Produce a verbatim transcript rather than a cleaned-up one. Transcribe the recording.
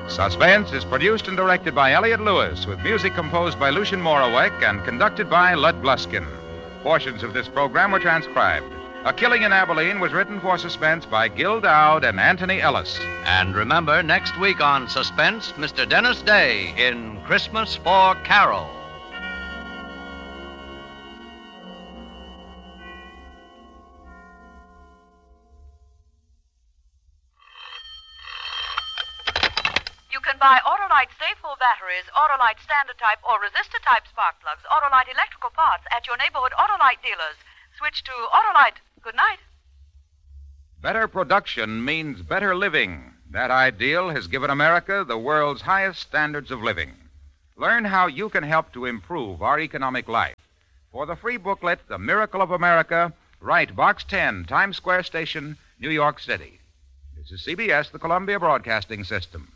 Suspense is produced and directed by Elliott Lewis, with music composed by Lucien Moraweck and conducted by Lud Gluskin. Portions of this program were transcribed. A Killing in Abilene was written for Suspense by Gil Dowd and Anthony Ellis. And remember, next week on Suspense, Mister Dennis Day in Christmas for Carol. You can buy Autolite Stay-Full batteries, Autolite Standard Type, or Resistor Type spark plugs, Autolite electrical parts at your neighborhood Autolite dealers. Switch to Autolite. Good night. Better production means better living. That ideal has given America the world's highest standards of living. Learn how you can help to improve our economic life. For the free booklet, The Miracle of America, write Box ten, Times Square Station, New York City. This is C B S, the Columbia Broadcasting System.